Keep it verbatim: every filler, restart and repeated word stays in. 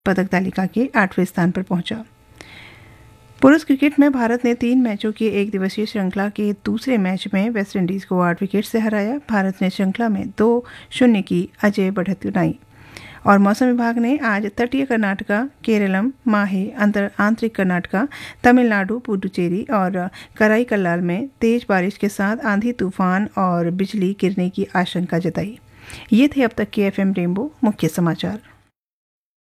पदक तालिका के आठवें स्थान पर पहुंचा। पुरुष क्रिकेट में भारत ने तीन मैचों की एक दिवसीय श्रृंखला के दूसरे मैच में वेस्टइंडीज को आठ विकेट से हराया। भारत ने श्रृंखला में दो शून्य की अजय बढ़त बनाई। और मौसम विभाग ने आज तटीय कर्नाटका, केरलम, माहे, अंतर आंतरिक कर्नाटका, तमिलनाडु, पुडुचेरी और कराईकल्लाल में तेज बारिश के साथ आंधी तूफान और बिजली गिरने की आशंका जताई। ये थे अब तक के एफएम रेनबो मुख्य समाचार।